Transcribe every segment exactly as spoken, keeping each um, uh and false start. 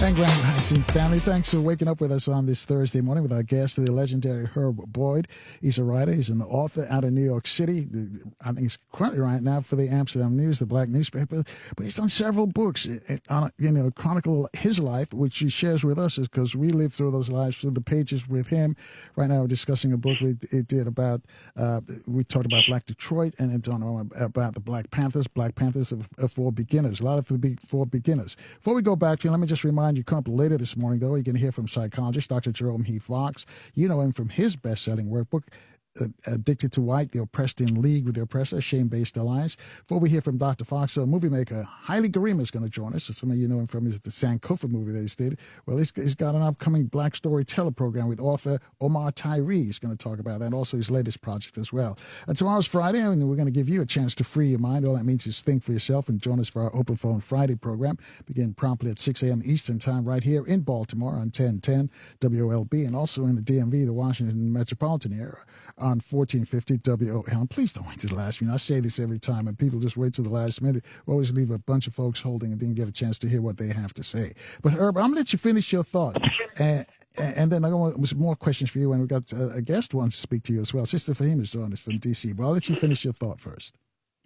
And Grand Rising family, thanks for waking up with us on this Thursday morning with our guest, the legendary Herb Boyd. He's a writer, he's an author out of New York City. I think he's currently right now for the Amsterdam News, the black newspaper. But he's done several books on, you know, chronicle his life, which he shares with us because we live through those lives through the pages with him. Right now, we're discussing a book we it did about, uh, we talked about Black Detroit and it's on about the Black Panthers. Black Panthers are for beginners, a lot of it for beginners. Before we go back to you, let me just remind you, coming up later this morning, though, you're going to hear from psychologist Doctor Jerome He Fox. You know him from his best-selling workbook, Uh, Addicted to White, The Oppressed in League with the Oppressor, Shame-Based Alliance. Before we hear from Doctor Fox, a movie maker, Haile Garima, is going to join us. So some of you know him from his, the Sankofa movie that he did. Well, he's, he's got an upcoming Black Storyteller program with author Omar Tyree. He's going to talk about that, and also his latest project as well. And tomorrow's Friday, and we're going to give you a chance to free your mind. All that means is think for yourself and join us for our Open Phone Friday program. Begin promptly at six a.m. Eastern Time right here in Baltimore on ten ten W O L B, and also in the D M V, the Washington metropolitan area, on fourteen fifty W O L. And please don't wait to the last minute. I say this every time, and people just wait till the last minute. We always leave a bunch of folks holding and didn't get a chance to hear what they have to say. But Herb, I'm going to let you finish your thought. And, and then I got some more questions for you, and we've got a guest who wants to speak to you as well. Sister Fahima is on this from D C, but I'll let you finish your thought first.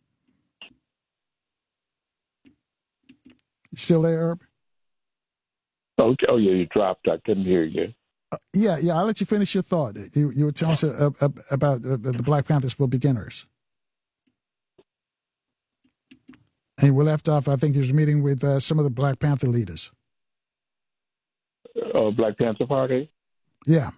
You still there, Herb? Okay. Oh, yeah, you dropped. I couldn't hear you. Uh, yeah, yeah. I'll let you finish your thought. You, you were telling us uh, uh, about uh, the Black Panthers for beginners. And we left off, I think he was meeting with uh, some of the Black Panther leaders. Uh, Black Panther Party? Yeah.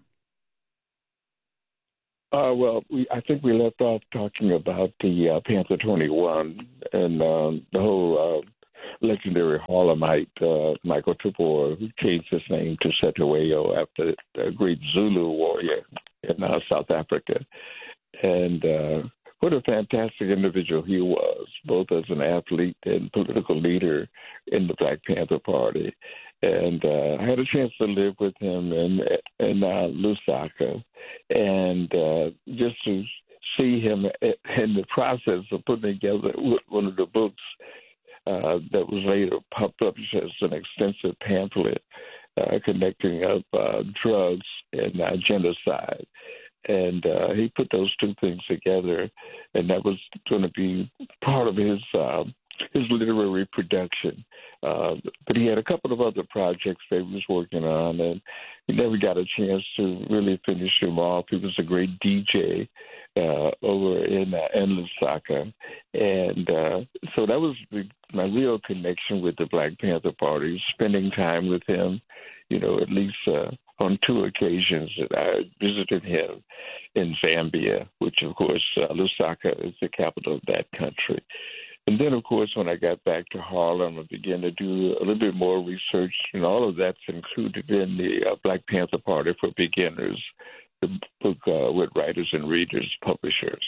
Uh, well, we, I think we left off talking about the uh, Panther twenty-one and um, the whole uh, legendary Harlemite, uh, Michael Tupor, who changed his name to Cetshwayo after the great Zulu warrior in uh, South Africa. And uh, what a fantastic individual he was, both as an athlete and political leader in the Black Panther Party. And uh, I had a chance to live with him in, in uh, Lusaka, and uh, just to see him in the process of putting together one of the books uh, that was later published as an extensive pamphlet uh, connecting up uh, drugs and uh, genocide. And uh, he put those two things together, and that was going to be part of his uh, his literary production. Uh, but he had a couple of other projects that he was working on, and he never got a chance to really finish them off. He was a great D J uh, over in, uh, in Lusaka. And uh, so that was the, my real connection with the Black Panther Party, spending time with him, you know, at least uh, on two occasions that I visited him in Zambia, which, of course, uh, Lusaka is the capital of that country. And then, of course, when I got back to Harlem, I began to do a little bit more research, and all of that's included in the uh, Black Panther Party for Beginners, the book uh, with writers and readers, publishers.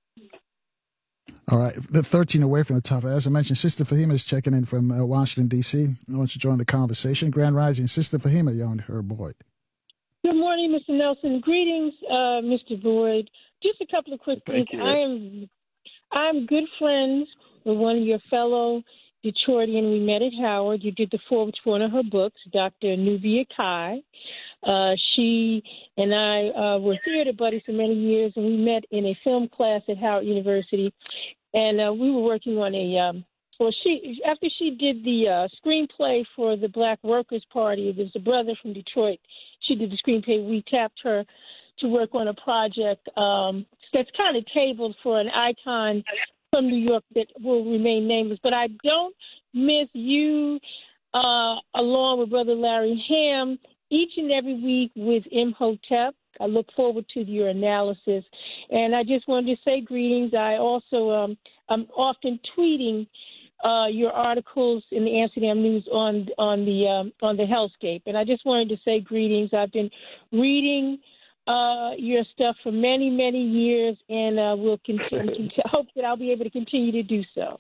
All right. The thirteen away from the top. As I mentioned, Sister Fahima is checking in from uh, Washington, D C Who wants to join the conversation? Grand Rising. Sister Fahima, you're on Herb Boyd. Good morning, Mister Nelson. Greetings, uh, Mister Boyd. Just a couple of quick things. Thank you. I am I'm good friends with one of your fellow Detroitian. We met at Howard. You did the forward to one of her books, Doctor Nubia Kai. Uh, she and I uh, were theater buddies for many years, and we met in a film class at Howard University. And uh, we were working on a um, well, she after she did the uh, screenplay for the Black Workers Party. There's a brother from Detroit. She did the screenplay. We tapped her to work on a project um, that's kind of tabled for an icon from New York that will remain nameless. But I don't miss you, uh, along with Brother Larry Ham, each and every week with Imhotep. I look forward to your analysis. And I just wanted to say greetings. I also um, I'm often tweeting uh, your articles in the Amsterdam News on on the um, on the hellscape. And I just wanted to say greetings. I've been reading Uh, your stuff for many, many years, and uh, will continue to hope that I'll be able to continue to do so.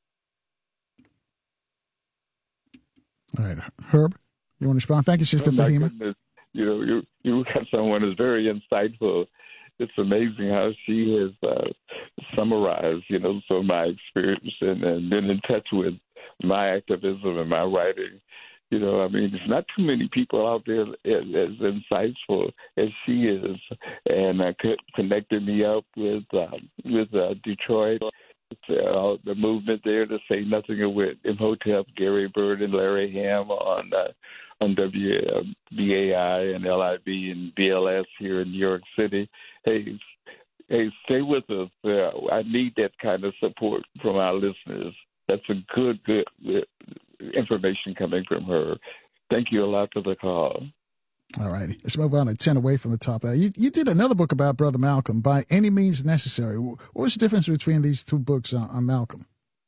All right, Herb, you want to respond? Thank you, Sister Oh, my Fahima. goodness. You know, you you got someone who's very insightful. It's amazing how she has uh, summarized, you know, some of my experience and, and been in touch with my activism and my writing. You know, I mean, there's not too many people out there as, as insightful as she is, and uh, co- connected me up with uh, with uh, Detroit, uh, the movement there, to say nothing of with Imhotep, Gary Bird, and Larry Ham on uh, on W B A I and L I B and B L S here in New York City. Hey, hey, stay with us. Uh, I need that kind of support from our listeners. That's a good, good information coming from her. Thank you a lot for the call. All righty. Let's move on to ten away from the top. Uh, you, you did another book about Brother Malcolm, By Any Means Necessary. What was the difference between these two books on, on Malcolm?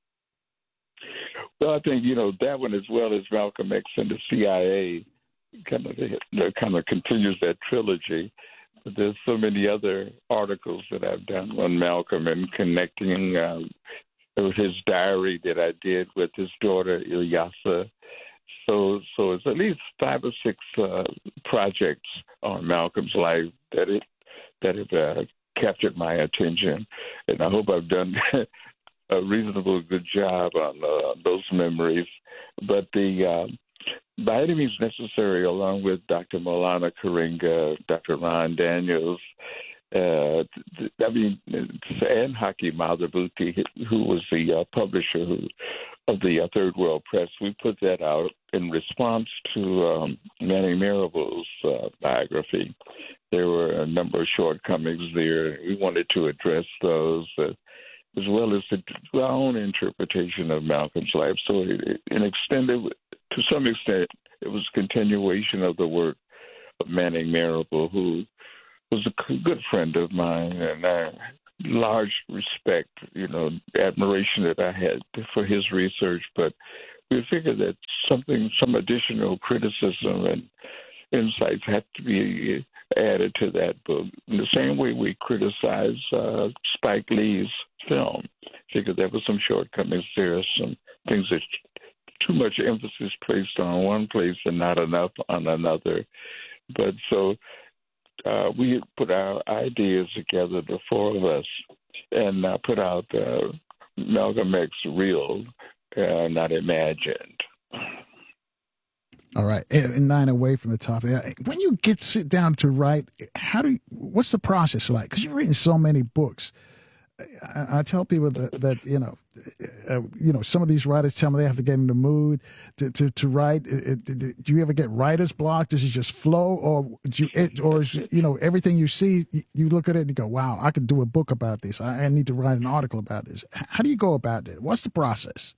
Well, I think, you know, that one as well as Malcolm X and the C I A kind of, kind of continues that trilogy. But there's so many other articles that I've done on Malcolm and connecting um, with his diary that I did with his daughter, Ilyasa. So, so it's at least five or six uh, projects on Malcolm's life that it that have uh, captured my attention, and I hope I've done a reasonable good job on uh, those memories. But the uh, By Any Means Necessary, along with Doctor Maulana Karenga, Doctor Ron Daniels, uh, I mean, and Haki Madhubuti, who was the uh, publisher who, of the uh, Third World Press, we put that out in response to um, Manning Marable's uh, biography. There were a number of shortcomings there. We wanted to address those, uh, as well as the, our own interpretation of Malcolm's life. So, it, it extended, to some extent, it was a continuation of the work of Manning Marable, who was a good friend of mine, and I large respect, you know, admiration that I had for his research. But we figured that something, some additional criticism and insights had to be added to that book. In the same way we criticize uh, Spike Lee's film, figured there were some shortcomings there, some things that too much emphasis placed on one place and not enough on another. But so uh, we put our ideas together, the four of us, and uh, put out uh, Malcolm X Real, uh, Not Imagined. All right, and nine away from the top. When you get sit down to write, how do you, what's the process like? Because you've written so many books. I, I tell people that, that you know, uh, you know, some of these writers tell me they have to get in the mood to to, to write. It, it, it, do you ever get writer's block? Does it just flow, or do you, it, or is you know everything you see, you, you look at it and you go, "Wow, I could do a book about this. I, I need to write an article about this." How do you go about it? What's the process?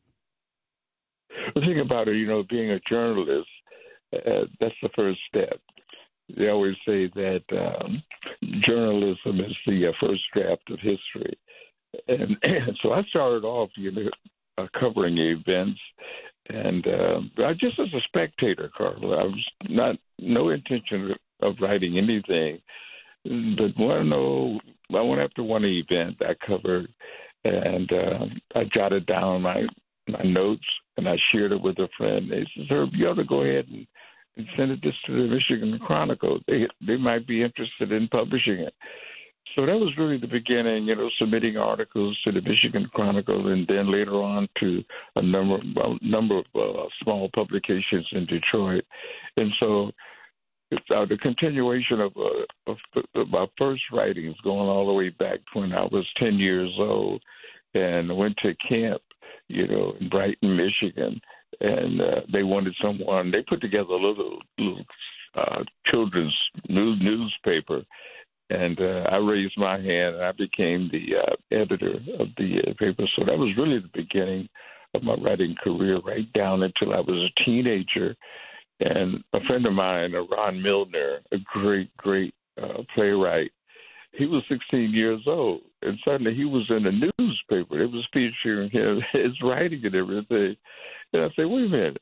The thing about it, you know, being a journalist, uh, that's the first step. They always say that um, journalism is the uh, first draft of history. And, and so I started off, you know, uh, covering events, and uh, I just as a spectator, Carla. I was not no intention of writing anything, but one no, I went after one event I covered, and uh, I jotted down my my notes and I shared it with a friend. They said, "Herb, you ought to go ahead and, and send this to the Michigan Chronicle. They they might be interested in publishing it." So that was really the beginning, you know, submitting articles to the Michigan Chronicle, and then later on to a number, a number of uh, small publications in Detroit. And so it's uh, the continuation of, uh, of, of my first writings, going all the way back to when I was ten years old and went to camp, you know, in Brighton, Michigan. And uh, they wanted someone, they put together a little, little uh, children's news, newspaper. And uh, I raised my hand, and I became the uh, editor of the uh, paper. So that was really the beginning of my writing career, right down until I was a teenager. And a friend of mine, Ron Milner, a great, great uh, playwright, he was sixteen years old, and suddenly he was in a newspaper. It was featuring him, his writing and everything. And I said, wait a minute,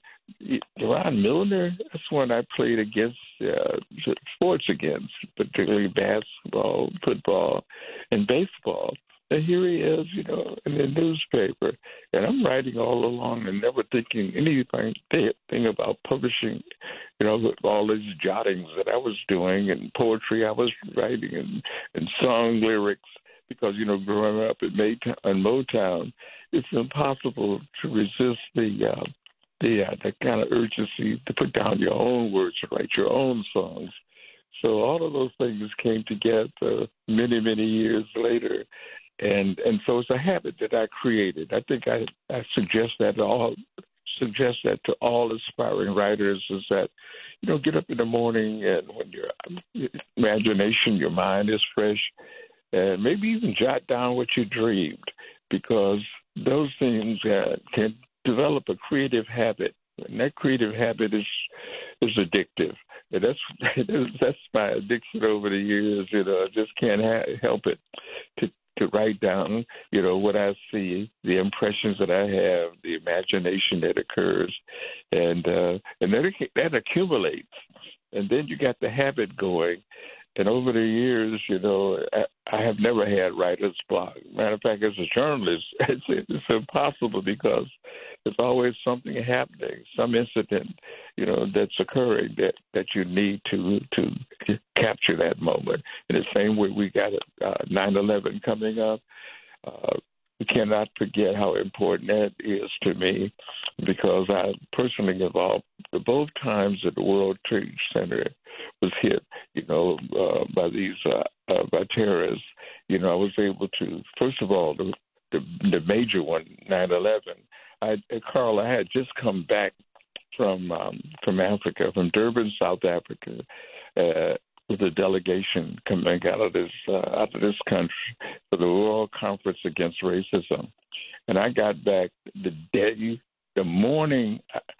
Ron Milner? That's one I played against, uh, sports against, particularly basketball, football, and baseball. And here he is, you know, in the newspaper. And I'm writing all along and never thinking anything thing about publishing, you know, all these jottings that I was doing and poetry I was writing and, and song lyrics. Because, you know, growing up in, Maytown, in Motown, it's impossible to resist the uh, the, uh, the kind of urgency to put down your own words, to write your own songs. So all of those things came together many, many years later. And and so it's a habit that I created. I think I, I suggest that to all suggest that to all aspiring writers is that, you know, get up in the morning and when your imagination, your mind is fresh, and maybe even jot down what you dreamed, because those things uh, can develop a creative habit, and that creative habit is is addictive. And that's that's my addiction over the years. You know, I just can't ha- help it to to write down, you know, what I see, the impressions that I have, the imagination that occurs, and uh, and that that accumulates, and then you got the habit going. And over the years, you know, I, I have never had writer's block. Matter of fact, as a journalist, it's, it's impossible because there's always something happening, some incident, you know, that's occurring that, that you need to to capture that moment. In the same way, we got uh, nine eleven coming up. Uh, we cannot forget how important that is to me, because I personally involved both times that the World Trade Center was hit, you know, uh, by these uh, uh, by terrorists. You know, I was able to, first of all, the the, the major one, nine eleven. I, Carl, I had just come back from um, from Africa, from Durban, South Africa, uh, with a delegation coming out of this uh, out of this country for the World Conference Against Racism, and I got back the day, the morning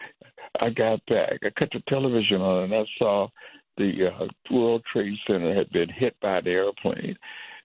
I got back. I cut the television on and I saw the uh, World Trade Center had been hit by an airplane.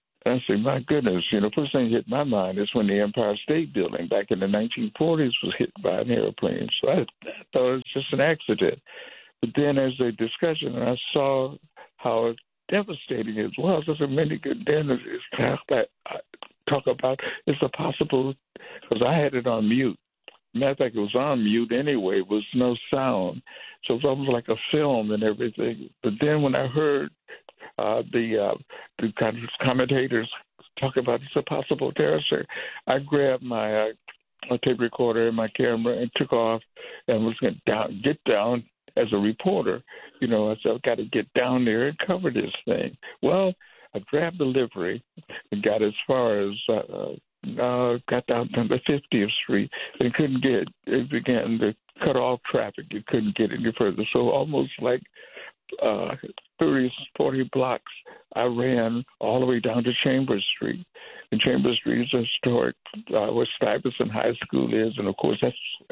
I said, my goodness, you know, first thing that hit my mind is when the Empire State Building back in the nineteen forties was hit by an airplane. So I, I thought it was just an accident. But then as a discussion, and I saw how devastating it was. There's a many good dinners talk about, talk about it's a possible, because I had it on mute. Matter of fact, it was on mute anyway. It was no sound. So it was almost like a film and everything. But then when I heard uh, the, uh, the commentators talk about it's a possible terrorist, I grabbed my uh, my tape recorder and my camera and took off and was going to down, get down as a reporter. You know, I said, I've got to get down there and cover this thing. Well, I grabbed the livery and got as far as, uh, uh, got down to the fiftieth Street and couldn't get, it began to cut off traffic. You couldn't get any further. So almost like uh, thirty, forty blocks, I ran all the way down to Chambers Street. And Chambers Street is a historic, uh, where Stuyvesant High School is. And, of course, that's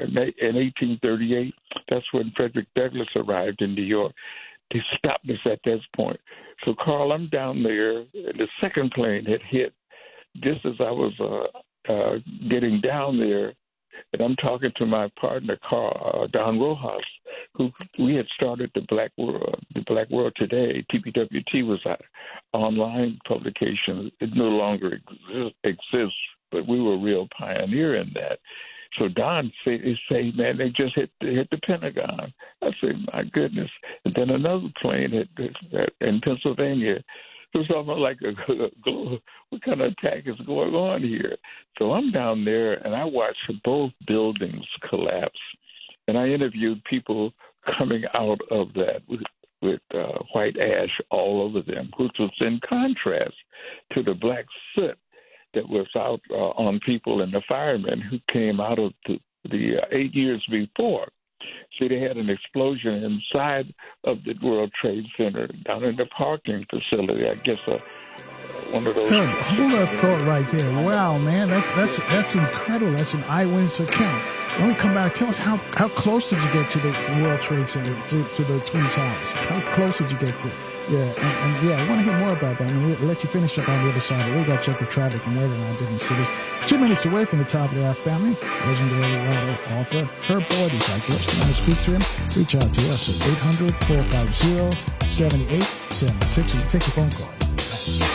in eighteen thirty-eight. That's when Frederick Douglass arrived in New York. They stopped us at this point. So, Carl, I'm down there, and the second plane had hit just as I was uh, uh, getting down there. And I'm talking to my partner, Carl, uh, Don Rojas, who we had started the Black World, the Black World Today. T P W T was our online publication. It no longer exist, exists, but we were a real pioneer in that. So Don said, say, man, they just hit the, hit the Pentagon. I said, my goodness. And then another plane hit in Pennsylvania. It was almost like a, a, what kind of attack is going on here? So I'm down there, and I watched both buildings collapse. And I interviewed people coming out of that with, with uh, white ash all over them, which was in contrast to the black soot that was out uh, on people and the firemen who came out of the, the uh, eight years before. See, they had an explosion inside of the World Trade Center down in the parking facility. I guess uh, one of those. Huh, hold that thought right there. Wow, man, that's that's that's incredible. That's an eyewitness account. When we come back, tell us how how close did you get to the, to the World Trade Center, to, to the Twin Towers? How close did you get there? Yeah, and, and yeah, I want to hear more about that. I mean, we'll let you finish up on the other side, but we got to check the traffic and weather around different cities. It's two minutes away from the top of the hour, family. Legendary writer, author, Herb Boyd is our guest. If you want to speak to him, reach out to us at eight hundred, four five zero, seven eight seven six and we'll take your phone call.